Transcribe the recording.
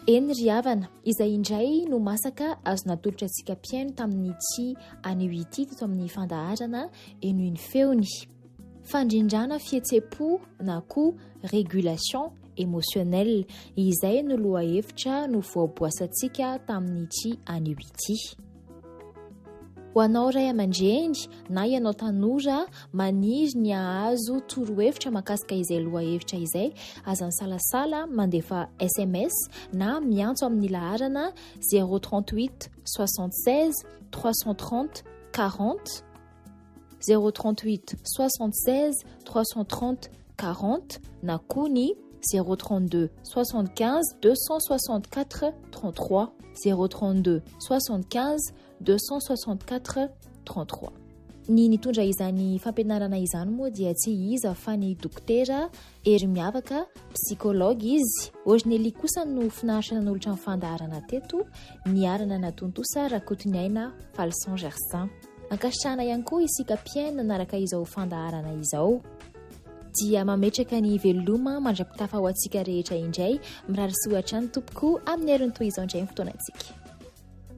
Eny ry havana, izay indray no masaka azo natolotra antsika mpiaino tamin'ny tsy anio ity teto amin'ny fandaharana eno iny feony. Fandrindrana fihetsepo na koa régulation émotionnelle, izay no lohahevitra no voaboasantsika tamin'ny tsy anio ity. Ho anao ray aman-dreny na ianao tanora maniry ny ahazo torohevitra mahakasika izay lohahevitra izay, aza misalasala mandefa SMS na miantso amin'ny laharana 038 76 330 40 038 76 330 40 na koa ny 032 75 264 33 032 75 264 33. Ny nitondra izany fampianarana izany moa dia tsy iza fa ny dokotera hery miavaka psikologa izy. Ornely kosa no finaritra nan'olotra amin'ny fandaharana teto, niarana natontosa Rakotoniaina Falson Gersin. Ankasitrahana ihany koa isika mpiaino nanaraka izao fandaharana izao dia mametraka ny veloma mandrapitafa ho antsika rehetra indray, mirary soatra ny tompoko amin'ny heriny toy izao indray ny fotoanantsika.